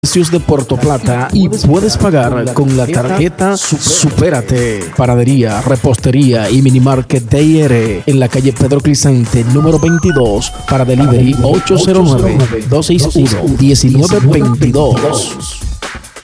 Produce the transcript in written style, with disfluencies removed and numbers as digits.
de Puerto Plata y puedes pagar con la tarjeta Supérate. Panadería, repostería y minimarket DR en la calle Pedro Crisante número 22 para delivery 809-261-1922.